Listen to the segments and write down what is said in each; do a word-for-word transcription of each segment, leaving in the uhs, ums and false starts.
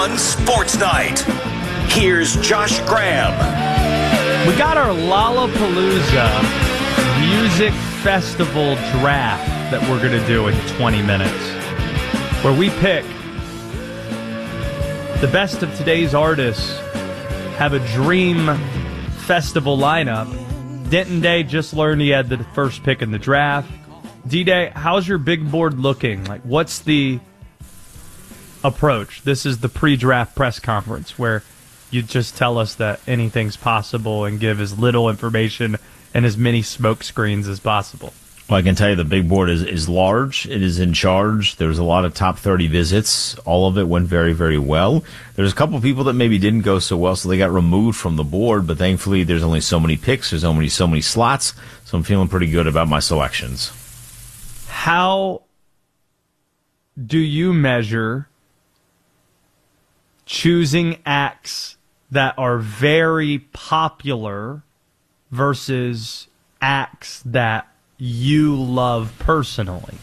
On Sports Night, here's Josh Graham. We got our Lollapalooza Music Festival draft that we're going to do in twenty minutes, where we pick the best of today's artists, have a dream festival lineup. Denton Day just learned he had the first pick in the draft. D-Day, how's your big board looking? Like, what's the approach? This is the pre-draft press conference where you just tell us that anything's possible and give as little information and as many smoke screens as possible. Well, I can tell you the big board is, is large. It is in charge. There's a lot of top thirty visits. All of it went very, very well. There's a couple of people that maybe didn't go so well, so they got removed from the board, but thankfully there's only so many picks. There's only so many slots, so I'm feeling pretty good about my selections. How do you measure choosing acts that are very popular versus acts that you love personally?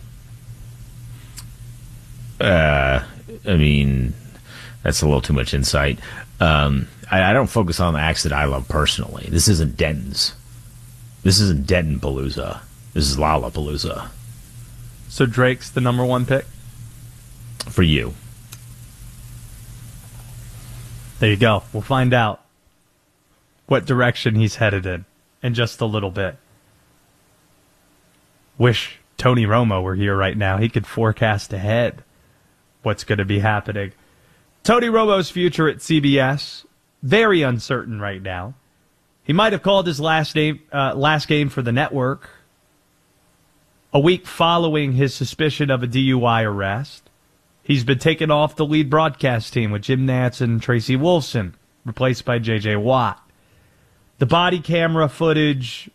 Uh, I mean, that's a little too much insight. Um, I, I don't focus on the acts that I love personally. This isn't Denton's. This isn't Denton Palooza. This is Lollapalooza. So Drake's the number one pick? For you. There you go. We'll find out what direction he's headed in in just a little bit. Wish Tony Romo were here right now. He could forecast ahead what's going to be happening. Tony Romo's future at C B S, very uncertain right now. He might have called his last name, uh, last game for the network a week following his suspicion of a D U I arrest. He's been taken off the lead broadcast team with Jim Nantz and Tracy Wolfson, replaced by J J Watt. The body camera footage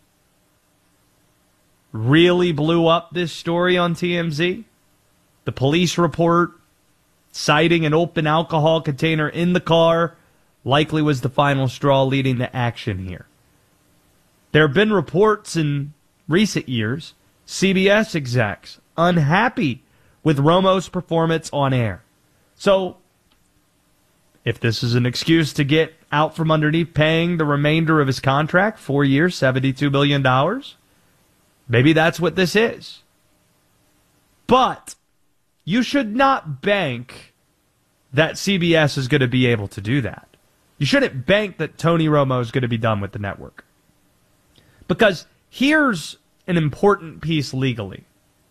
really blew up this story on T M Z. The police report citing an open alcohol container in the car likely was the final straw leading to action here. There have been reports in recent years, C B S execs unhappy with Romo's performance on air. So, if this is an excuse to get out from underneath paying the remainder of his contract, four years, seventy-two billion dollars, maybe that's what this is. But you should not bank that C B S is going to be able to do that. You shouldn't bank that Tony Romo is going to be done with the network. Because here's an important piece legally.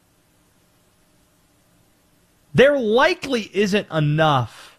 There likely isn't enough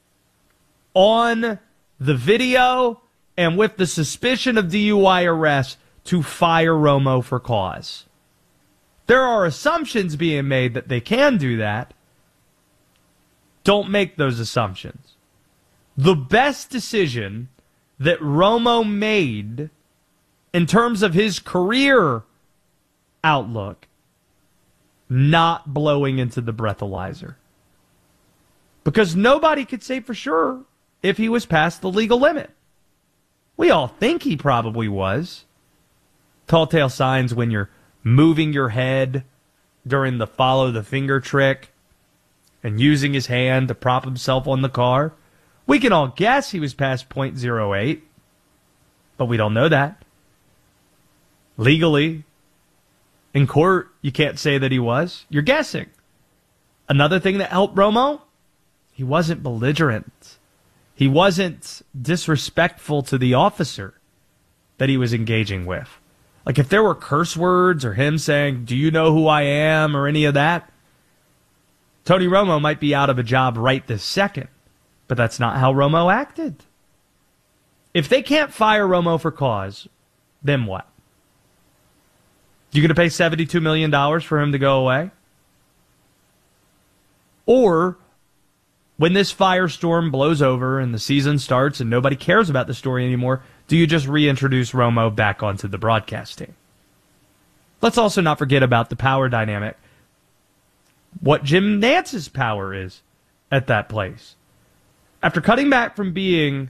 on the video and with the suspicion of D U I arrest to fire Romo for cause. There are assumptions being made that they can do that. Don't make those assumptions. The best decision that Romo made in terms of his career outlook, not blowing into the breathalyzer. Because nobody could say for sure if he was past the legal limit. We all think he probably was. Tall tale signs when you're moving your head during the follow the finger trick and using his hand to prop himself on the car. We can all guess he was past point zero eight, but we don't know that. Legally, in court, you can't say that he was. You're guessing. Another thing that helped Romo, he wasn't belligerent. He wasn't disrespectful to the officer that he was engaging with. Like if there were curse words or him saying, "Do you know who I am?" or any of that, Tony Romo might be out of a job right this second. But that's not how Romo acted. If they can't fire Romo for cause, then what? You going to pay seventy-two million dollars for him to go away? Or when this firestorm blows over and the season starts and nobody cares about the story anymore, do you just reintroduce Romo back onto the broadcast team? Let's also not forget about the power dynamic. What Jim Nantz's power is at that place. After cutting back from being